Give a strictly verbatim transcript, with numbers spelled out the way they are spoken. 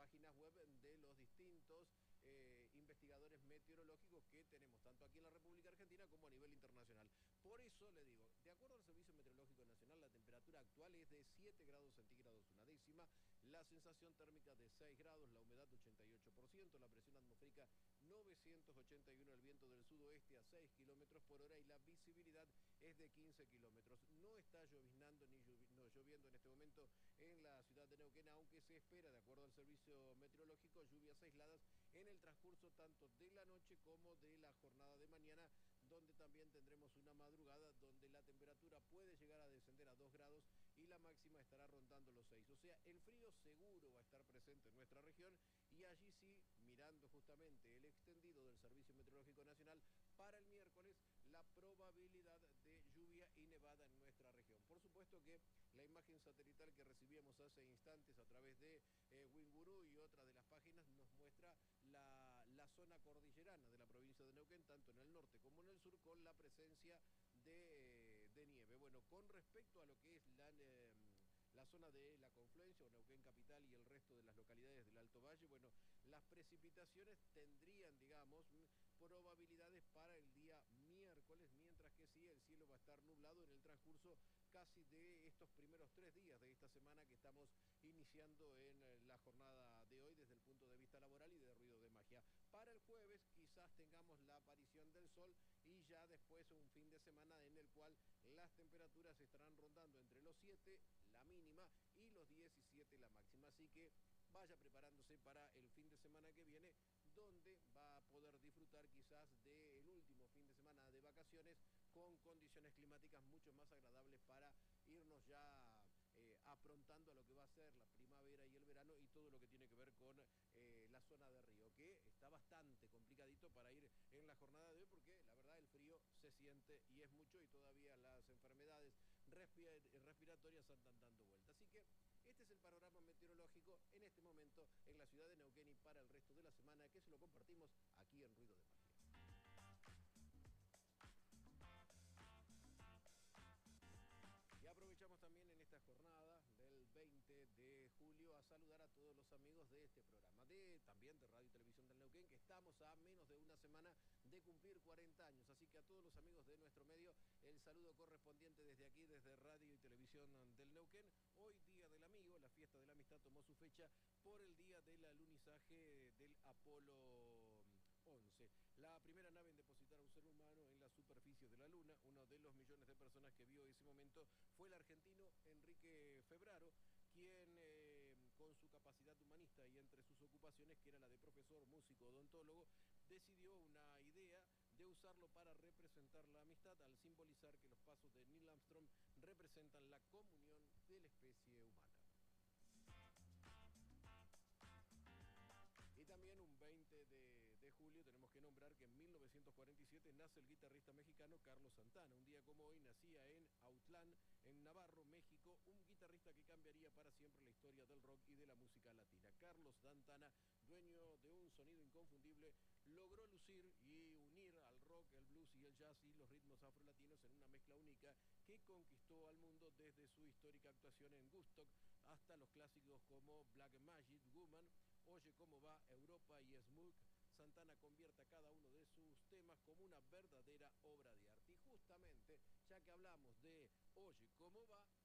páginas web de los distintos eh, investigadores meteorológicos que tenemos, tanto aquí en la República Argentina como a nivel internacional. Por eso le digo, de acuerdo al Servicio Meteorológico Nacional, la temperatura actual es de siete grados centígrados una décima, la sensación térmica de seis grados, la humedad ochenta y ocho por ciento, la presión atmosférica novecientos ochenta y uno, el viento del sudoeste a seis kilómetros por hora y la visibilidad es de quince kilómetros. No está lloviznando ni llovi no, lloviendo en este momento en la ciudad de Neuquén, aunque se espera, de acuerdo al Servicio Meteorológico, lluvias aisladas en el transcurso tanto de la noche como de la jornada de mañana, donde también tendremos una madrugada donde la temperatura puede llegar a descender a dos grados y la máxima estará rondando los seis. O sea, el frío seguro va a estar presente en nuestra región y allí sí, mirando justamente el extendido del Servicio Meteorológico Nacional, para el miércoles la probabilidad de lluvia y nevada en nuestra región. Por supuesto que la imagen satelital que recibíamos hace instantes a través de eh, Winguru y otra de las páginas nos muestra la, la zona cordillerana de la provincia de Neuquén, tanto en el norte como en el sur, con la presencia de, de nieve. Bueno, con respecto a lo que es la... Eh, la zona de la confluencia, o Neuquén Capital y el resto de las localidades del Alto Valle, bueno, las precipitaciones tendrían, digamos, probabilidades para el día miércoles, mientras que sí, el cielo va a estar nublado en el transcurso casi de estos primeros tres días de esta semana que estamos iniciando en la jornada de hoy desde el punto de vista laboral y de ruido de magia. Para el jueves quizás tengamos la aparición del sol y ya después un fin de semana en el cual las temperaturas estarán rondando entre los siete, la mínima, y los diecisiete, la máxima. Así que vaya preparándose para el fin de semana que viene, donde va a poder disfrutar quizás del último fin de semana de vacaciones con condiciones climáticas mucho más agradables para irnos ya eh, aprontando a lo que va a ser la primavera y el verano y todo lo que tiene que ver con eh, la zona de Río, que está bastante complicadito para ir en la jornada de hoy porque la verdad el frío se siente y es mucho y todavía las enfermedades respir respiratorias andan dando vuelta. Así que este es el panorama meteorológico en este momento en la ciudad de Neuquén y para el resto de la semana, que se lo compartimos aquí en Ruido de Magia. Y aprovechamos también en esta jornada del veinte de julio a saludar a todos los amigos de este programa, de también de Radio y Televisión del Neuquén, que estamos a menos de una semana de cumplir cuarenta años. Así que a todos los amigos de nuestro medio, el saludo correspondiente desde aquí, desde Radio y Televisión del Neuquén. Hoy, Día del Amigo, la fiesta de la amistad tomó su fecha por el día del alunizaje del Apolo once. La primera nave en depositar a un ser humano en la superficie de la Luna, uno de los millones de personas que vio ese momento, fue el argentino Enrique Febraro, quien eh, con su capacidad humanista y entre sus ocupaciones, que era la de profesor, músico, odontólogo, decidió una idea de usarlo para representar la amistad, al simbolizar que los pasos de Neil Armstrong representan la comunión de la especie humana. Y también un veinte de julio tenemos que nombrar que en mil novecientos cuarenta y siete nace el guitarrista mexicano Carlos Santana. Un día como hoy nacía en Autlán, en Navarro, México, un guitarrista que cambiaría para siempre la historia del rock y de la música latina. Carlos Santana, dueño de un sonido inconfundible, logró lucir y unir al rock, el blues y el jazz y los ritmos afrolatinos en una mezcla única que conquistó al mundo desde su histórica actuación en Woodstock hasta los clásicos como Black Magic, Woman, Oye Cómo Va, Europa y Smoke. Santana convierte a cada uno de sus temas como una verdadera obra de arte. Y justamente, ya que hablamos de Oye Cómo Va,